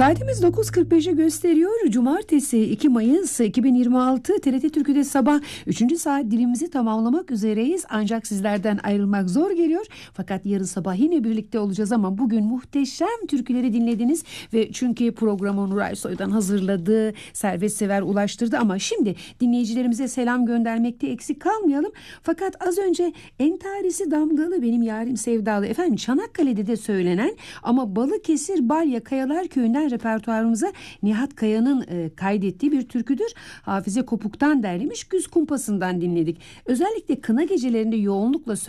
Saatimiz 9.45'i gösteriyor. Cumartesi 2 Mayıs 2026 TRT Türkü'de sabah 3. saat dilimizi tamamlamak üzereyiz. Ancak sizlerden ayrılmak zor geliyor. Fakat yarın sabah yine birlikte olacağız ama bugün muhteşem türküleri dinlediniz. Ve çünkü programı Nuray Soy'dan hazırladı, Servet Sever ulaştırdı ama şimdi dinleyicilerimize selam göndermekte eksik kalmayalım. Fakat az önce entarisi damgalı benim yarim sevdalı efendim Çanakkale'de de söylenen ama Balıkesir Balya Kayalar Köyü'nden repertuarımıza Nihat Kaya'nın kaydettiği bir türküdür. Hafize Kopuk'tan derlemiş, Güz Kumpası'ndan dinledik. Özellikle kına gecelerinde yoğunlukla